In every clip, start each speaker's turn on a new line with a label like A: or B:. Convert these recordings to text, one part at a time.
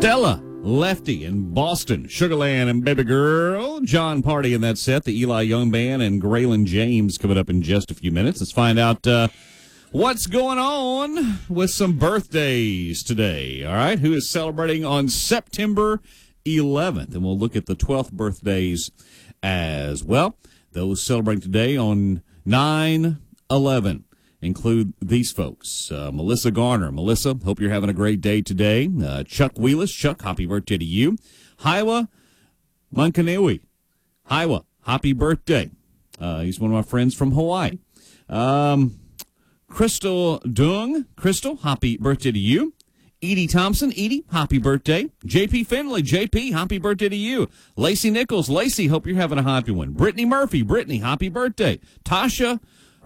A: Stella, Lefty in Boston, Sugarland and Baby Girl, John Party in that set, the Eli Young Band, and Graylin James coming up in just a few minutes. Let's find out what's going on with some birthdays today, all right? Who is celebrating on September 11th? And we'll look at the 12th birthdays as well. Those celebrating today on 9/11 include these folks. Melissa Garner. Melissa, hope you're having a great day today. Chuck Wheelis. Chuck, happy birthday to you. Hiwa Mankanewi. Hiwa, happy birthday. He's one of my friends from Hawaii. Crystal Dung. Crystal, happy birthday to you. Edie Thompson. Edie, happy birthday. JP Finley. JP, happy birthday to you. Lacey Nichols. Lacey, hope you're having a happy one. Brittany Murphy. Brittany, happy birthday. Tisha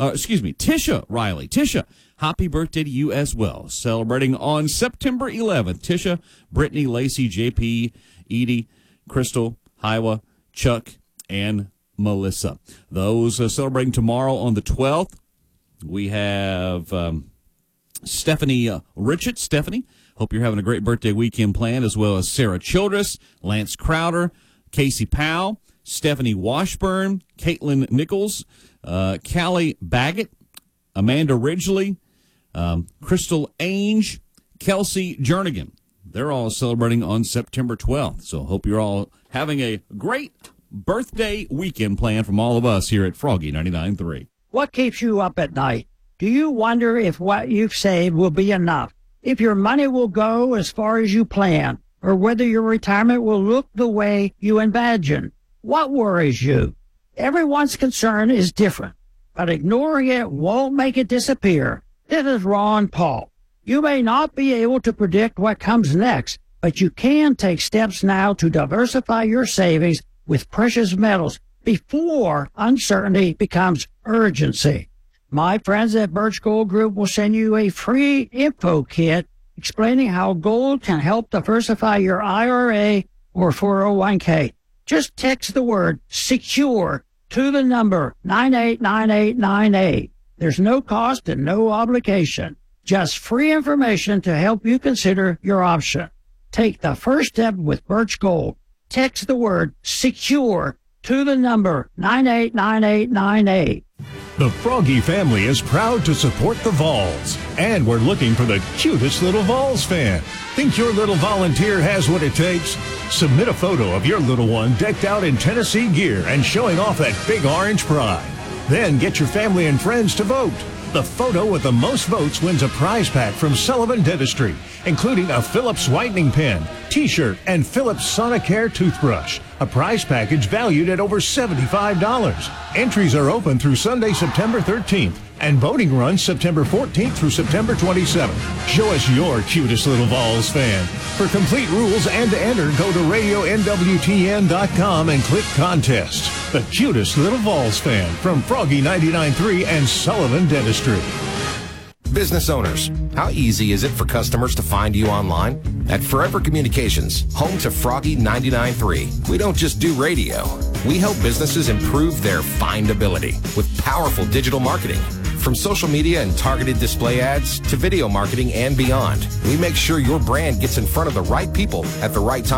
A: Riley. Tisha, happy birthday to you as well. Celebrating on September 11th. Tisha, Brittany, Lacey, JP, Edie, Crystal, Hiwa, Chuck, and Melissa. Those celebrating tomorrow on the 12th. We have Stephanie Richards. Stephanie, hope you're having a great birthday weekend planned, as well as Sarah Childress, Lance Crowder, Casey Powell, Stephanie Washburn, Caitlin Nichols, Callie Baggett, Amanda Ridgely, Crystal Ainge, Kelsey Jernigan. They're all celebrating on September 12th. So hope you're all having a great birthday weekend planned from all of us here at Froggy 99.3.
B: What keeps you up at night? Do you wonder if what you've saved will be enough? If your money will go as far as you plan? Or whether your retirement will look the way you imagine? What worries you? Everyone's concern is different, but ignoring it won't make it disappear. This is Ron Paul. You may not be able to predict what comes next, but you can take steps now to diversify your savings with precious metals before uncertainty becomes urgency. My friends at Birch Gold Group will send you a free info kit explaining how gold can help diversify your IRA or 401k. Just text the word SECURE to the number 989898. There's no cost and no obligation. Just free information to help you consider your option. Take the first step with Birch Gold. Text the word SECURE to the number 989898.
C: The Froggy family is proud to support the Vols, and we're looking for the cutest little Vols fan. Think your little volunteer has what it takes? Submit a photo of your little one decked out in Tennessee gear and showing off that big orange pride. Then get your family and friends to vote. The photo with the most votes wins a prize pack from Sullivan Dentistry, including a Philips whitening pen, t-shirt, and Philips Sonicare toothbrush. A prize package valued at over $75. Entries are open through Sunday, September 13th, and voting runs September 14th through September 27th. Show us your cutest little Vols fan. For complete rules and to enter, go to radionwtn.com and click contests. The cutest little Vols fan from Froggy 99.3 and Sullivan Dentistry.
D: Business owners, how easy is it for customers to find you online? At Forever Communications, home to Froggy 99.3, we don't just do radio. We help businesses improve their findability with powerful digital marketing. From social media and targeted display ads to video marketing and beyond, we make sure your brand gets in front of the right people at the right time.